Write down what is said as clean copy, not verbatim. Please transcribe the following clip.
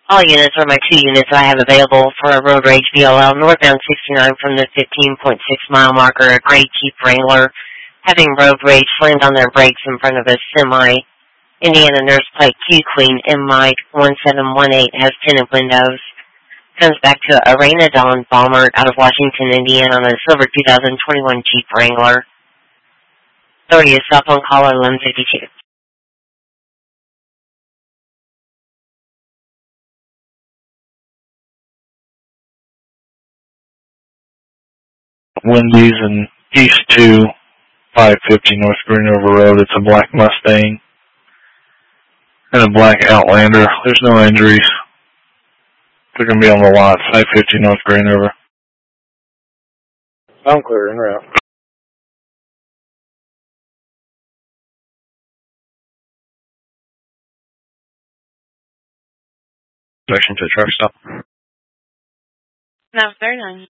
All units are my 2 units I have available for a road rage VLL northbound 69 from the 15.6 mile marker, a gray Jeep Wrangler, having road rage slammed on their brakes in front of a semi. Indiana Nurse Plate Q Queen MI 1718 has tinted windows. Comes back to Arena Dawn Balmer out of Washington, Indiana on a silver 2021 Jeep Wrangler. Authority is cell phone caller 1152. Wendy's and East 2, 550 North Green River Road. It's a black Mustang and a black Outlander. There's no injuries. They're going to be on the lot, 550 North Green River. I'm clear, en route. Direction to a truck stop. No, 39.